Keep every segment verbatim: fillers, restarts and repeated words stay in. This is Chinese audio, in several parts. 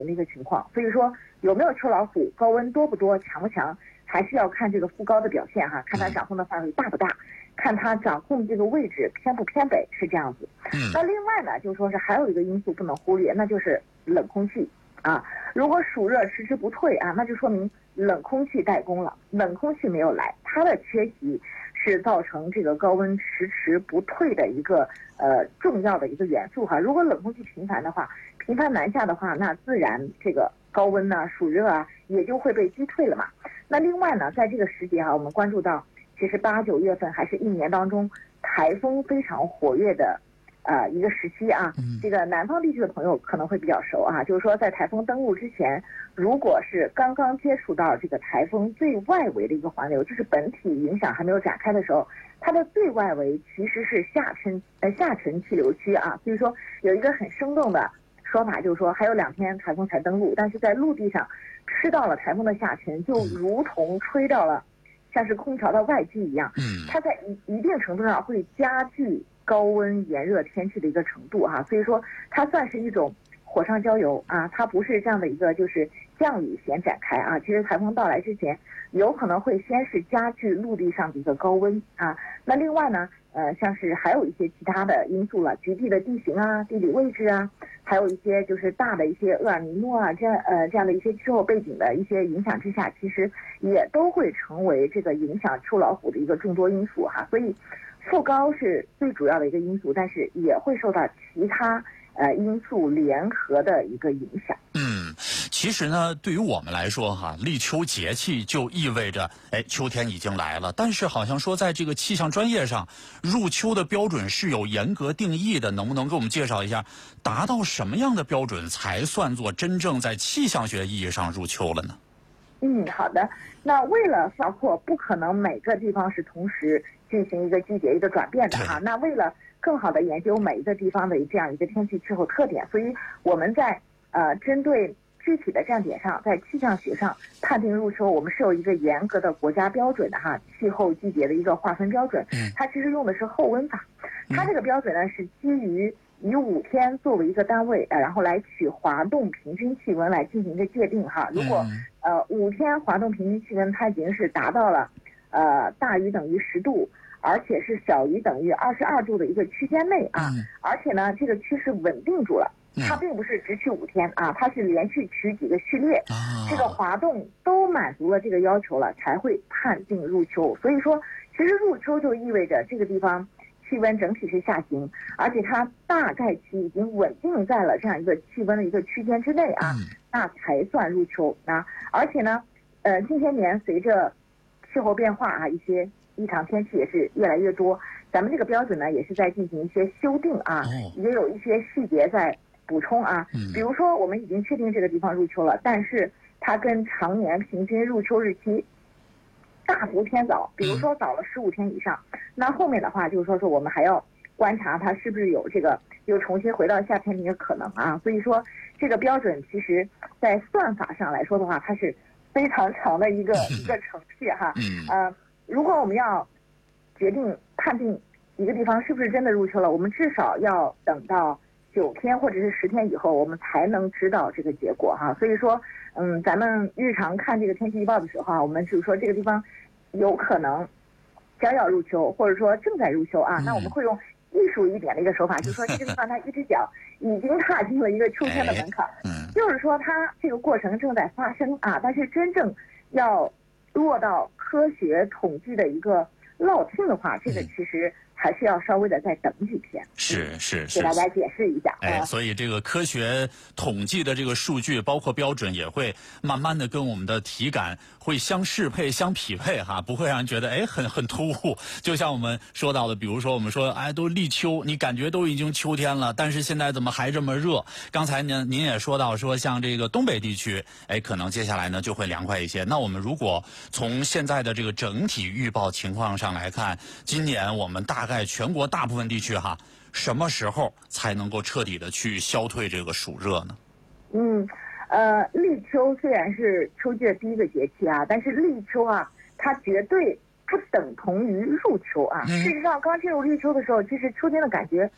的一个情况。所以说有没有秋老虎，高温多不多，强不强，还是要看这个副高的表现哈，看它掌控的范围大不大，看它掌控这个位置偏不偏北，是这样子。那另外呢，就说是还有一个因素不能忽略，那就是冷空气啊。如果暑热迟迟不退啊，那就说明冷空气怠工了，冷空气没有来，它的缺席是造成这个高温迟迟不退的一个呃重要的一个元素哈。如果冷空气频繁的话，频繁南下的话，那自然这个高温呢、暑热啊也就会被击退了嘛。那另外呢，在这个时节哈，我们关注到，其实八九月份还是一年当中台风非常活跃的呃一个时期啊。这个南方地区的朋友可能会比较熟啊，就是说在台风登陆之前，如果是刚刚接触到这个台风最外围的一个环流，就是本体影响还没有展开的时候，它的最外围其实是下沉呃下沉气流区啊。所以说有一个很生动的说法，就是说还有两天台风才登陆，但是在陆地上吃到了台风的下沉，就如同吹到了像是空调的外机一样，它在一一定程度上会加剧高温炎热天气的一个程度哈、啊。所以说它算是一种火上浇油啊，它不是这样的一个就是降雨先展开啊。其实台风到来之前，有可能会先是加剧陆地上的一个高温啊。那另外呢，呃，像是还有一些其他的因素了，局地的地形啊、地理位置啊，还有一些就是大的一些厄尔尼诺啊这样呃这样的一些气候背景的一些影响之下，其实也都会成为这个影响秋老虎的一个众多因素哈。所以副高是最主要的一个因素，但是也会受到其他呃因素联合的一个影响。 嗯，其实呢，对于我们来说哈，立秋节气就意味着，哎，秋天已经来了。但是好像说，在这个气象专业上，入秋的标准是有严格定义的。能不能给我们介绍一下，达到什么样的标准才算作真正在气象学意义上入秋了呢？ 嗯，好的。那为了包括不可能每个地方是同时进行一个季节一个转变的哈，那为了更好的研究每一个地方的这样一个天气气候特点，所以我们在呃针对具体的站点上，在气象学上判定入秋，我们是有一个严格的国家标准的哈，气候季节的一个划分标准。它其实用的是后温法，它这个标准呢是基于以五天作为一个单位，呃，然后来取滑动平均气温来进行一个界定哈。如果呃五天滑动平均气温它已经是达到了呃大于等于十度，而且是小于等于二十二度的一个区间内啊，而且呢这个趋势稳定住了。它并不是只取五天啊，它是连续取几个序列，这个滑动都满足了这个要求了，才会判定入秋。所以说，其实入秋就意味着这个地方气温整体是下行，而且它大概期已经稳定在了这样一个气温的一个区间之内啊，那才算入秋啊。而且呢，呃，近些年随着气候变化啊，一些异常天气也是越来越多，咱们这个标准呢也是在进行一些修订啊，也有一些细节在补充啊。比如说我们已经确定这个地方入秋了，但是它跟常年平均入秋日期大幅偏早，比如说早了十五天以上，那后面的话就是说说我们还要观察它是不是有这个又重新回到夏天的一个可能啊。所以说这个标准其实在算法上来说的话，它是非常长的一个一个程序哈。呃，如果我们要决定判定一个地方是不是真的入秋了，我们至少要等到九天或者是十天以后，我们才能知道这个结果哈。所以说，嗯，咱们日常看这个天气预报的时候啊，我们就是说这个地方有可能将要入秋，或者说正在入秋啊，那我们会用艺术一点的一个手法，就是说这个地方它一只脚已经踏进了一个秋天的门槛，就是说它这个过程正在发生啊，但是真正要落到科学统计的一个落听的话，这个其实还是要稍微的再等几天。 是是是， 给大家解释一下。 哎，所以这个科学统计的这个数据，包括标准，也会慢慢的跟我们的体感会相适配、相匹配哈，不会让人觉得哎很很突兀。就像我们说到的，比如说我们说哎都立秋，你感觉都已经秋天了，但是现在怎么还这么热？刚才您您也说到说像这个东北地区，哎可能接下来呢就会凉快一些。那我们如果从现在的这个整体预报情况上来看，今年我们大概全国大部分地区哈，什么时候才能够彻底的去消退这个暑热呢？ 嗯，呃，立秋虽然是秋季的第一个节气啊，但是立秋啊，它绝对不等同于入秋啊。嗯、事实上，刚进入立秋的时候，其实秋天的感觉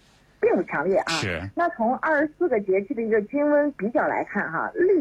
并不强烈啊。 是。 那从二十四个节气的一个均温比较来看哈，立